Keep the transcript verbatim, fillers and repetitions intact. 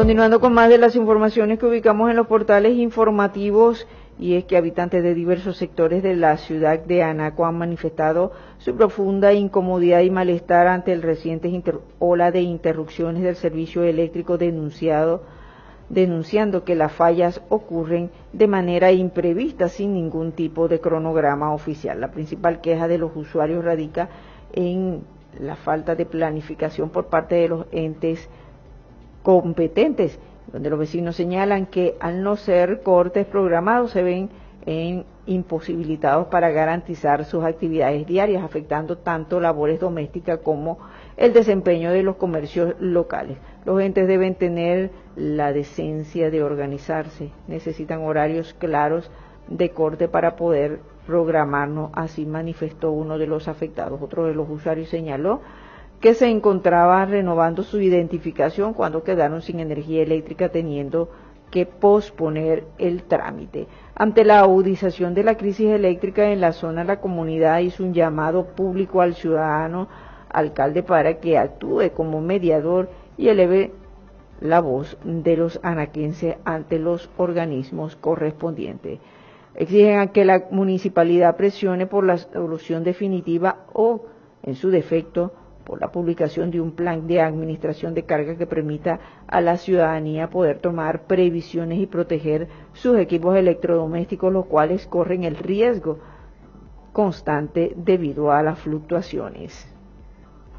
Continuando con más de las informaciones que ubicamos en los portales informativos, y es que habitantes de diversos sectores de la ciudad de Anaco han manifestado su profunda incomodidad y malestar ante el reciente ola de interrupciones del servicio eléctrico denunciado, denunciando que las fallas ocurren de manera imprevista sin ningún tipo de cronograma oficial. La principal queja de los usuarios radica en la falta de planificación por parte de los entes competentes, donde los vecinos señalan que al no ser cortes programados se ven en imposibilitados para garantizar sus actividades diarias, afectando tanto labores domésticas como el desempeño de los comercios locales. Los entes deben tener la decencia de organizarse, necesitan horarios claros de corte para poder programarnos, así manifestó uno de los afectados. Otro de los usuarios señaló que se encontraba renovando su identificación cuando quedaron sin energía eléctrica, teniendo que posponer el trámite. Ante la agudización de la crisis eléctrica en la zona, la comunidad hizo un llamado público al ciudadano alcalde para que actúe como mediador y eleve la voz de los anaquenses ante los organismos correspondientes. Exigen a que la municipalidad presione por la solución definitiva o, en su defecto, por la publicación de un plan de administración de carga que permita a la ciudadanía poder tomar previsiones y proteger sus equipos electrodomésticos, los cuales corren el riesgo constante debido a las fluctuaciones.